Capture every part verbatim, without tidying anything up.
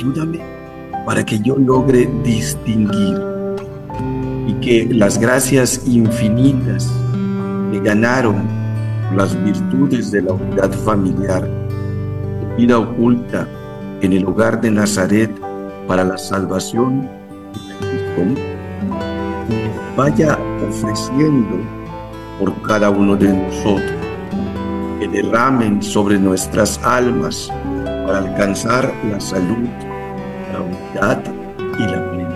ayúdame para que yo logre distinguir y que las gracias infinitas que ganaron las virtudes de la unidad familiar, vida oculta en el hogar de Nazaret para la salvación y bendición, vaya ofreciendo por cada uno de nosotros, que derramen sobre nuestras almas para alcanzar la salud, la unidad y la plenitud.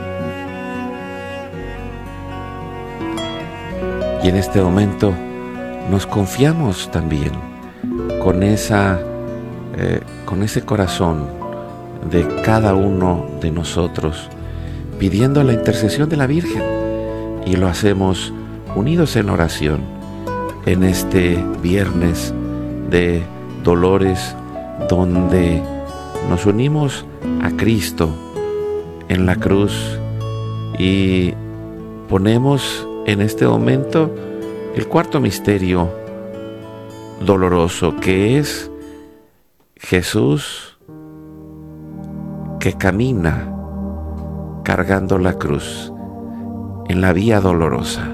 Y en este momento nos confiamos también con esa, eh, con ese corazón de cada uno de nosotros, pidiendo la intercesión de la Virgen, y lo hacemos unidos en oración en este viernes de Dolores, donde nos unimos a Cristo en la cruz y ponemos en este momento el cuarto misterio doloroso, que es Jesús que camina cargando la cruz en la vía dolorosa.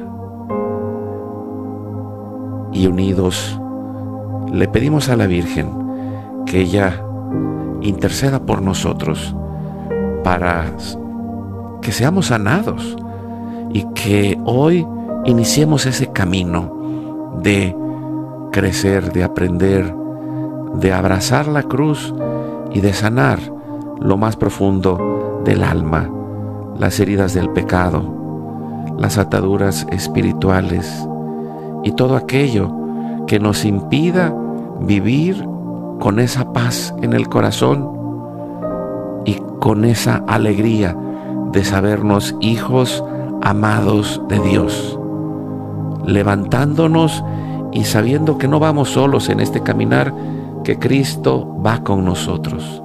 Y unidos le pedimos a la Virgen que ella interceda por nosotros para que seamos sanados y que hoy iniciemos ese camino de crecer, de aprender, de abrazar la cruz y de sanar lo más profundo del alma, las heridas del pecado, las ataduras espirituales y todo aquello que nos impida vivir con esa paz en el corazón y con esa alegría de sabernos hijos amados de Dios, levantándonos y sabiendo que no vamos solos en este caminar, que Cristo va con nosotros.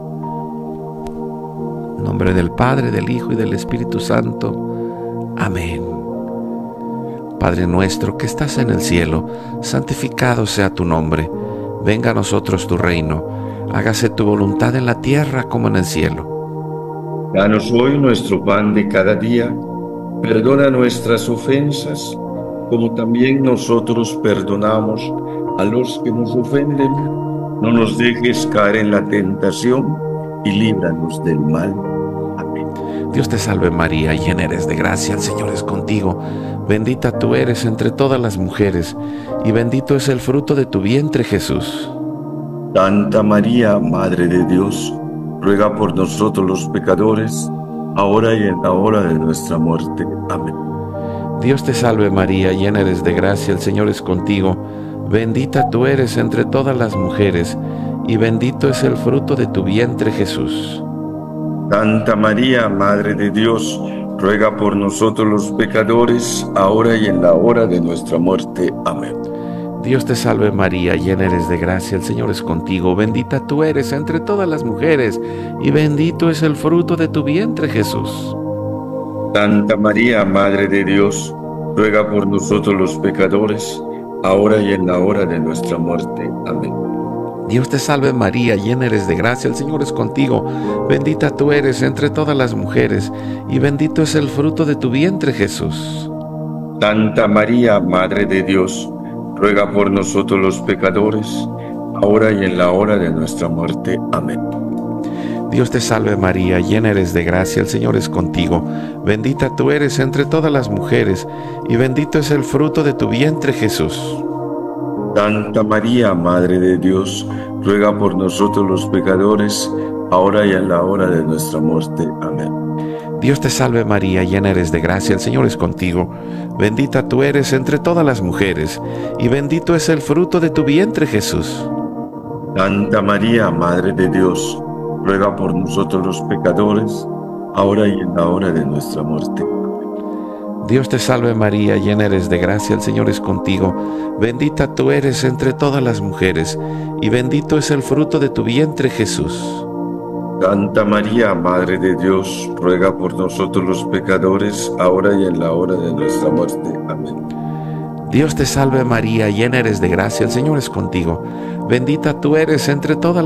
En nombre del Padre, del Hijo y del Espíritu Santo. Amén. Padre nuestro que estás en el cielo, santificado sea tu nombre. Venga a nosotros tu reino. Hágase tu voluntad en la tierra como en el cielo. Danos hoy nuestro pan de cada día. Perdona nuestras ofensas, como también nosotros perdonamos a los que nos ofenden. No nos dejes caer en la tentación y líbranos del mal. Amén. Dios te salve María, llena eres de gracia, el Señor es contigo. Bendita tú eres entre todas las mujeres, y bendito es el fruto de tu vientre, Jesús. Santa María, Madre de Dios, ruega por nosotros los pecadores, ahora y en la hora de nuestra muerte. Amén. Dios te salve María, llena eres de gracia, el Señor es contigo. Bendita tú eres entre todas las mujeres, y bendito es el fruto de tu vientre, Jesús. Santa María, Madre de Dios, ruega por nosotros los pecadores, ahora y en la hora de nuestra muerte. Amén. Dios te salve María, llena eres de gracia, el Señor es contigo. Bendita tú eres entre todas las mujeres, y bendito es el fruto de tu vientre, Jesús. Santa María, Madre de Dios, ruega por nosotros los pecadores, ahora y en la hora de nuestra muerte. Amén. Dios te salve María, llena eres de gracia, el Señor es contigo. Bendita tú eres entre todas las mujeres, y bendito es el fruto de tu vientre, Jesús. Santa María, Madre de Dios, ruega por nosotros los pecadores, ahora y en la hora de nuestra muerte. Amén. Dios te salve María, llena eres de gracia, el Señor es contigo. Bendita tú eres entre todas las mujeres, y bendito es el fruto de tu vientre, Jesús. Santa María, Madre de Dios, ruega por nosotros los pecadores, ahora y en la hora de nuestra muerte. Amén. Dios te salve María, llena eres de gracia, el Señor es contigo. Bendita tú eres entre todas las mujeres, y bendito es el fruto de tu vientre, Jesús. Santa María, Madre de Dios, ruega por nosotros los pecadores, ahora y en la hora de nuestra muerte. Dios te salve María, llena eres de gracia, el Señor es contigo. Bendita tú eres entre todas las mujeres, y bendito es el fruto de tu vientre, Jesús. Santa María, Madre de Dios, ruega por nosotros los pecadores, ahora y en la hora de nuestra muerte. Amén. Dios te salve María, llena eres de gracia, el Señor es contigo. Bendita tú eres entre todas